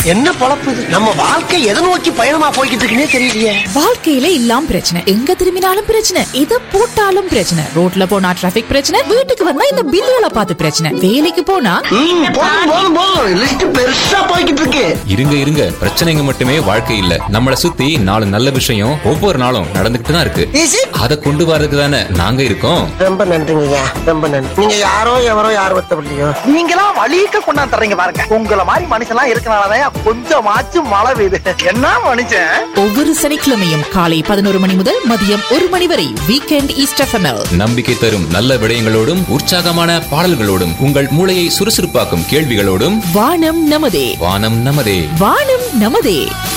என்ன பொழப்பு இது? நம்ம வாழ்க்கை எதை நோக்கி பயணமா போய்கிட்டு இருக்குன்னே தெரியலையே. வாழ்க்கையில இல்லாம பிரச்சனை, எங்க திரும்பினாலும் பிரச்சனை, எதை போட்டாலும் பிரச்சனை. ரோட்ல போனா டிராபிக் பிரச்சனை, வீட்டுக்கு வந்தா இந்த பில்லுகளை பார்த்து பிரச்சனை, வேலைக்கு போனா லிஸ்ட் பெருசா போய்கிட்டு இருக்கு. இருங்க பிரச்சனைங்க மட்டுமே வாழ்க்கை இல்ல. நம்மள சுத்தி 4 நல்ல விஷயம் ஒவ்வொரு நாளும் நடந்துகிட்டு தான் இருக்கு. அதை கொண்டு வரதுக்கு தானே நாங்க இருக்கோம். ரொம்ப நன்றிங்க, ரொம்ப நன்றி. நீங்க யாரோ எவரோ யார் ஒத்தப்படலையோ, நீங்களா வழிக்க கொண்டாந்து தர்றீங்க பாருங்க. உங்களை மாதிரி மனுஷன்லாம் இருக்கனாலதான் கொஞ்சமாச்சும் மழை பெய்யுது. என்ன மனுஷன். ஒவ்வொரு சனிக்கிழமையும் காலை 11 மணி முதல் மதியம் 1 மணி வரை வீக்கெண்ட் ஈஸ்ட் எஃப்எம் நம்பிக்கை தரும் நல்ல விடயங்களோடும் உற்சாகமான பாடல்களோடும் உங்கள் மூளையை சுறுசுறுப்பாக்கும் கேள்விகளோடும் வானம் நமதே, வானம் நமதே, வானம் நமதே.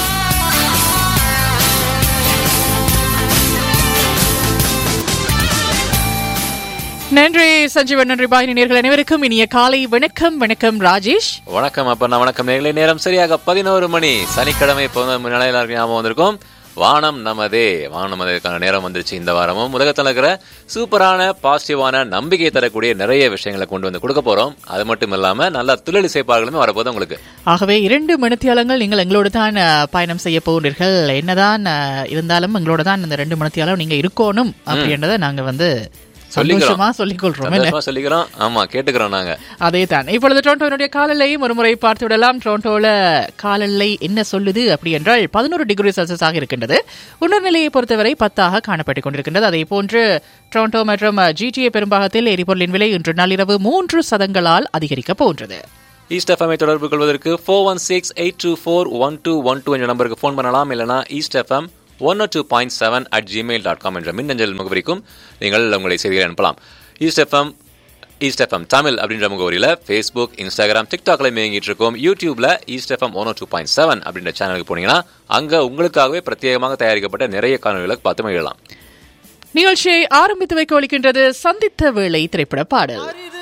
நன்றி சஞ்சீவன், நன்றி பாயினி. நேயர்கள் அனைவருக்கும் இனிய காலை வணக்கம். வணக்கம் ராஜேஷ். வணக்கம் அப்ப வணக்கம் நேயர்களே. நேரம் சரியாக 11 மணி, சனிக்கிழமை. ஞாபகம் வந்திருக்கும். வானம் நமதே, வானம் நமதேக்கான நேரம் வந்துருச்சு. இந்த வாரமும் உலகத்தில் இருக்கிற சூப்பரான பாசிட்டிவான நம்பிக்கை தரக்கூடிய நிறைய விஷயங்களை கொண்டு வந்து கொடுக்க போறோம். அது மட்டும் இல்லாம நல்ல துள்ளல் இசைப்பார்களுமே வரப்போது உங்களுக்கு. ஆகவே 2 மணித்தியாலங்கள் நீங்கள் எங்களோட தான் பயணம் செய்ய போகிறீர்கள். என்னதான் இருந்தாலும் எங்களோட தான் இந்த 2 மணித்தியாலம் நீங்க இருக்கணும் அப்படின்றத நாங்க சொல்லிக்கிறோம். ஆமா, கேட்டுக்கிறோம் நாங்க. அதே தான். இப்பொழுது டொரண்டோனுடைய காலநிலையும் ஒரு முறை பார்த்து விடலாம். டொரண்டோல காலநிலை என்ன சொல்லுது அப்படி என்றால் 11 டிகிரி செல்சியஸ் ஆக இருக்கின்றது. உணர்நிலையை பொறுத்தவரை 10 காணப்பட்டுக் கொண்டிருக்கின்றது. அதே போன்று டொரண்டோ மற்றும் GTA பெரும்பாகத்தில் எரிபொருளின் விலை இன்று நள்ளிரவு 3% அதிகரிக்க போன்றது. ஈஸ்ட் எஃப்எம் தொடர்பு கொள்வதற்கு 416-824-1212 என்ற நம்பருக்கு போன் பண்ணலாம். இல்லைனா ஈஸ்ட் எஃப்எம் 102.7 என்ற மின்னஞ்சல் முகவரிக்கும் நீங்கள் உங்களை செய்திகளை அனுப்பலாம். ஈஸ்ட் எஃப்எம் தமிழ் அப்படின்ற முகவரியில் Facebook, Instagram, TikTokல இயங்கிட்டு இருக்கோம். யூடியூப்ல ஈஸ்ட் எஃப்எம் 102.7 அப்படின்ற சேனலுக்கு போனீங்கன்னா அங்க உங்களுக்காகவே பிரத்யேகமாக தயாரிக்கப்பட்ட நிறைய காணொலிகளை பார்த்து மகிழலாம். நிகழ்ச்சியை ஆரம்பித்து வைக்க ஒலிக்கின்றது சந்தித்த வேளை திரைப்பட பாடல்.